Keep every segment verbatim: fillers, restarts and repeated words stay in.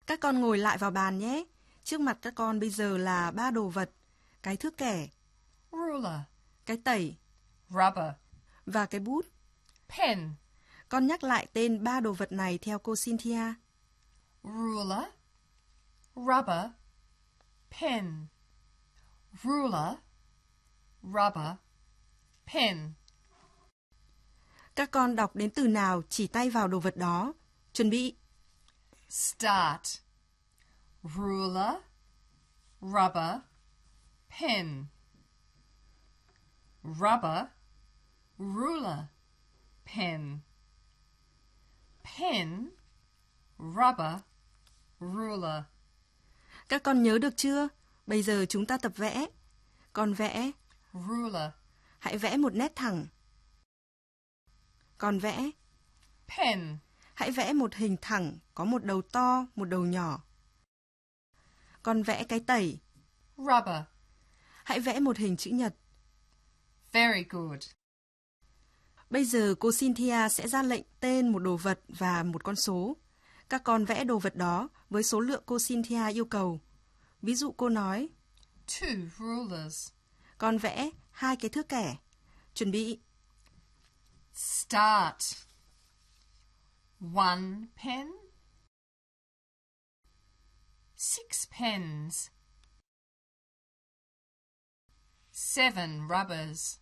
Các con ngồi lại vào bàn nhé. Trước mặt các con bây giờ là ba đồ vật. Cái thước kẻ, ruler, cái tẩy rubber, và cái bút. pen, Con nhắc lại tên ba đồ vật này theo cô Cynthia. ruler, rubber, pen, ruler, rubber, pen. Các con đọc đến từ nào chỉ tay vào đồ vật đó. Chuẩn bị. Start. Ruler, rubber, pen. Rubber, ruler, pen. Pen, rubber, ruler. Các con nhớ được chưa? Bây giờ chúng ta tập vẽ. Con vẽ. Ruler. Hãy vẽ một nét thẳng. Con vẽ. Pen. Hãy vẽ một hình thẳng, có một đầu to, một đầu nhỏ. Con vẽ cái tẩy. Rubber. Hãy vẽ một hình chữ nhật. Very good. Bây giờ cô Cynthia sẽ ra lệnh tên một đồ vật và một con số. Các con vẽ đồ vật đó với số lượng cô Cynthia yêu cầu. Ví dụ cô nói Two rulers. Con vẽ hai cái thước kẻ. Chuẩn bị. Start. One pen. Six pens. Seven rubbers.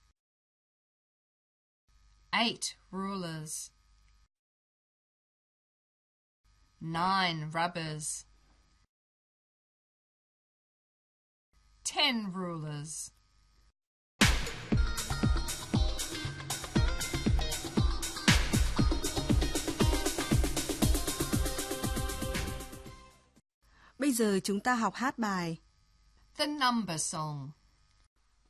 Eight rulers. Nine rubbers. Ten rulers. Bây giờ chúng ta học hát bài The number song.